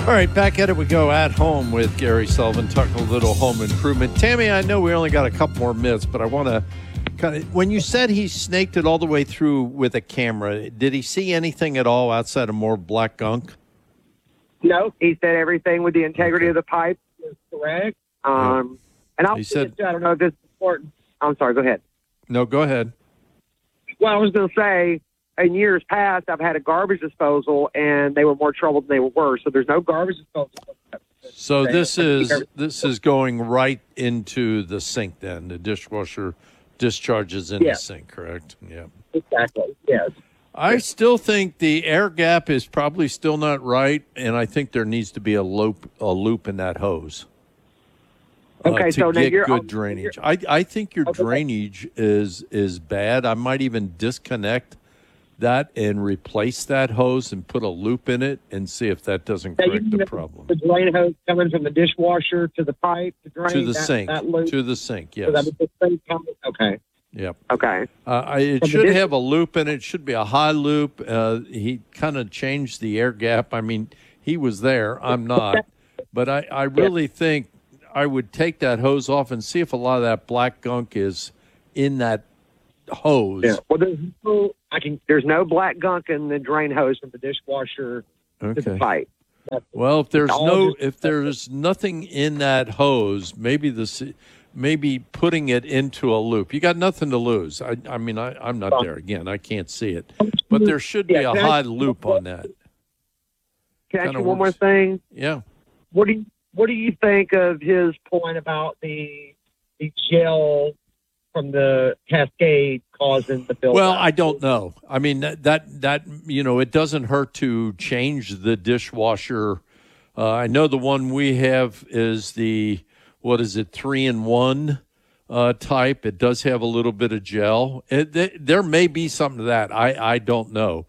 All right, back at it we go at home with Gary Sullivan, talking a little home improvement. Tammy, I know we only got a couple more minutes, but I want to kind of, when you said he snaked it all the way through with a camera, did he see anything at all outside of more black gunk? No, he said everything with the integrity of the pipe is correct. And I don't know if this is important. I'm sorry, go ahead. No, go ahead. Well, I was going to say, in years past, I've had a garbage disposal, and they were more trouble than they were worse. So there's no garbage disposal. So this is going right into the sink then. The dishwasher discharges in the sink, correct? Yeah. Exactly, yes. I still think the air gap is probably still not right, and I think there needs to be a loop in that hose. Okay, so to now get you're good drainage. I think your drainage is bad. I might even disconnect that and replace that hose and put a loop in it and see if that doesn't correct the problem. The drain hose coming from the dishwasher to the pipe to drain to the sink. To the sink, yes. So that was the sink coming? Okay. Yep. Okay. It should have a loop in it. It should be a high loop. He kind of changed the air gap. I mean, he was there. I'm not. But I really think I would take that hose off and see if a lot of that black gunk is in that hose. Yeah. Well, there's no black gunk in the drain hose from the dishwasher to the pipe. Well, if there's nothing in that hose, maybe putting it into a loop. You got nothing to lose. I'm not there again. I can't see it, but there should be a high loop on that. Can I ask you one more thing? Yeah. What do you think of his point about the gel from the Cascade causing the buildup? Well, I don't know. I mean, that it doesn't hurt to change the dishwasher. I know the one we have is the 3-in-1 type. It does have a little bit of gel. There may be something to that. I don't know.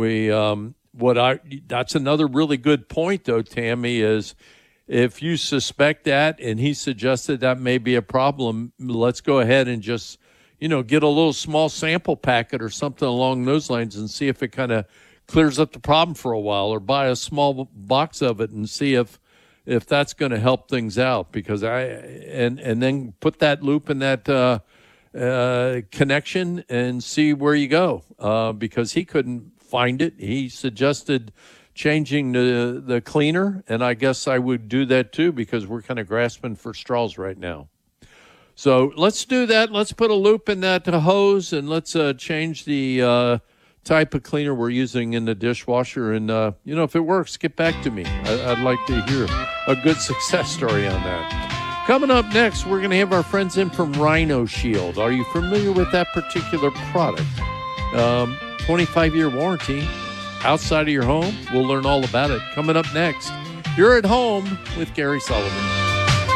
That's another really good point, though, Tammy, is if you suspect that and he suggested that may be a problem, let's go ahead and just, get a little small sample packet or something along those lines and see if it kind of clears up the problem for a while, or buy a small box of it and see if that's going to help things out, because and then put that loop in that connection and see where you go, because he couldn't find it. He suggested changing the cleaner, and I guess I would do that too, because we're kind of grasping for straws right now. So let's do that. Let's put a loop in that hose, and let's change the type of cleaner we're using in the dishwasher. And, if it works, get back to me. I'd like to hear a good success story on that. Coming up next, we're going to have our friends in from Rhino Shield. Are you familiar with that particular product? 25-year warranty outside of your home. We'll learn all about it coming up next. You're at home with Gary Sullivan.